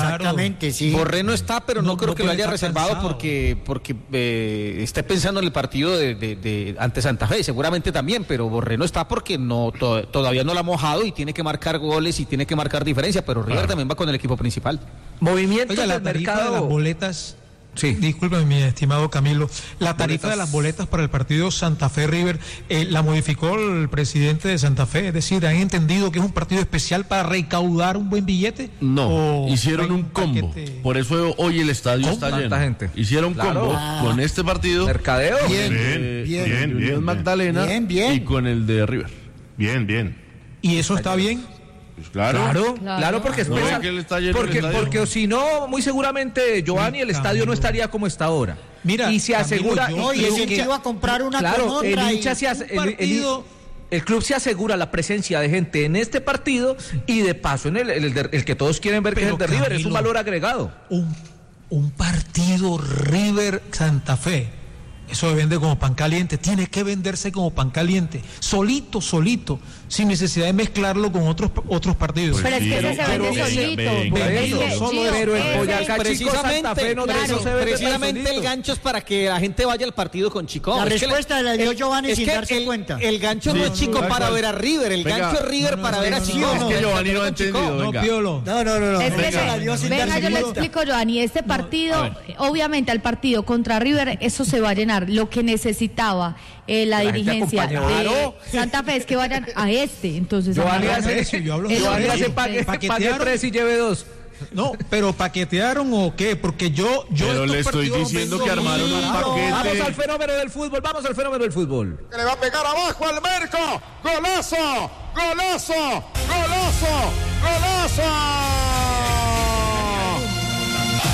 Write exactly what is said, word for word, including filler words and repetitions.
Exactamente, sí. Borré no está, pero no, no creo no que lo haya reservado cansado. porque porque eh, esté pensando en el partido de, de, de ante Santa Fe, seguramente también, pero Borré no está porque no to, todavía no lo ha mojado y tiene que marcar goles y tiene que marcar diferencia, pero River claro. también va con el equipo principal. Movimiento Oiga, la del tarifa mercado. de las boletas. Sí. Discúlpeme, mi estimado Camilo. La tarifa boletas. de las boletas para el partido Santa Fe-River eh, la modificó el presidente de Santa Fe. Es decir, ¿han entendido que es un partido especial para recaudar un buen billete? No, hicieron un combo. Paquete... Por eso hoy el estadio ¿Cómo? está lleno. Gente. Hicieron claro. combo ah. con este partido. Mercadeo. Bien, bien, bien. bien, bien Magdalena bien, bien. y con el de River. Bien, bien. ¿Y eso está bien? Pues claro. Claro, claro, claro, porque no, espera, que él está lleno porque, porque si no, muy seguramente, Giovanni, el estadio no estaría como está ahora. Mira, y se asegura. Camilo, yo, y, y que iba a comprar una claro, con otra el hincha y... se hace, el, partido... el, el club se asegura la presencia de gente en este partido y de paso en el, el, el, el que todos quieren ver, pero que es el de River, Camilo, es un valor agregado. Un, un partido River Santa Fe. Eso se vende como pan caliente, tiene que venderse como pan caliente, solito, solito, sin necesidad de mezclarlo con otros otros partidos. Pero es que ese se vende solito. Pero el Boyacá Chico Santa Fe no claro, se vende precisamente el gancho es para que la gente vaya al partido con Chico. La es respuesta la dio Giovanni sin darse el, cuenta. El gancho sí, no es Chico no, para no, ver a River, el venga, gancho es River no, para no, ver a Chico. No, es que Giovanni no ha entendido, venga. No, no, no, no. Es que la dio sin venga, yo le explico, Giovanni, este partido, obviamente al partido contra River, eso se va a llenar. Lo que necesita necesitaba eh, la, la dirigencia de claro. Santa Fe es que vayan a este, entonces Giovanni hace eso, yo hablo Giovanni hace pague, pague tres y lleve dos. No, pero paquetearon o qué, porque yo yo pero le estoy diciendo que armaron un paquete. Vamos al fenómeno del fútbol, vamos al fenómeno del fútbol. Que le va a pegar abajo al Merco. Golazo, golazo, golazo, golazo.